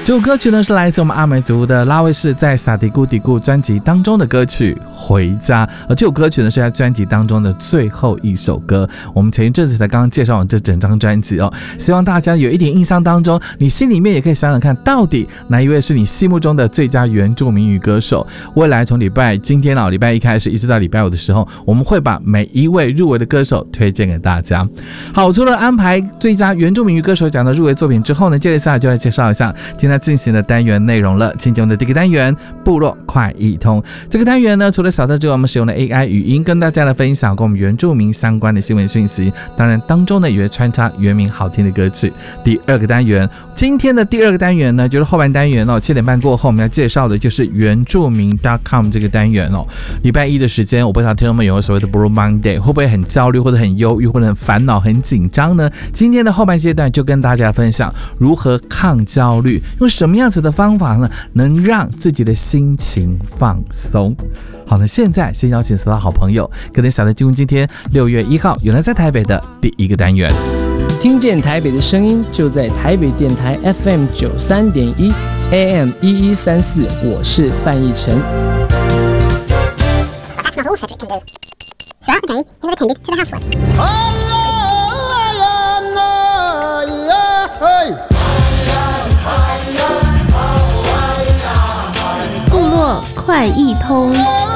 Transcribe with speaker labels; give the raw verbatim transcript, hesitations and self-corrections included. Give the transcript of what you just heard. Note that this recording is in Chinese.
Speaker 1: 这首歌曲呢是来自我们阿美族的拉卫士在撒迪古迪古专辑当中的歌曲《回家》，而这首歌曲呢是在专辑当中的最后一首歌。我们前一阵子才刚刚介绍完这整张专辑哦，希望大家有一点印象当中，你心里面也可以想想看，到底哪一位是你心目中的最佳原住民语歌手？未来从礼拜今天啊礼拜一开始，一直到礼拜五的时候，我们会把每一位入围的歌手推荐给大家。好，除了安排最佳原住民语歌手奖的入围作品之后呢，接下来就来介绍一下今天进行的单元内容了。今天我们的第一个单元部落快易通，这个单元呢，除了小特之外，我们使用了 A I 语音跟大家来分享跟我们原住民相关的新闻讯息，当然当中呢也会穿插原名好听的歌曲。第二个单元，今天的第二个单元呢，就是后半单元哦，七点半过后我们要介绍的就是原住民 .com 这个单元哦。礼拜一的时间，我不知道听众们有没有所谓的 Blue Monday， 会不会很焦虑，或者很忧郁，或者很烦恼、很紧张呢？今天的后半阶段就跟大家分享如何抗焦虑，用什么样子的方法呢，能让自己的心情放松。好，那现在先邀请所有好朋友跟着小的进入今天六月一号有人在台北的第一个单元。
Speaker 2: 听见台北的声音，就在台北电台 F M 九十三点一 A M 一一三四，我是范逸臣。
Speaker 3: That's not all Cedric can do. Throughout the day, he will attend to the housework.
Speaker 4: 部落快易通。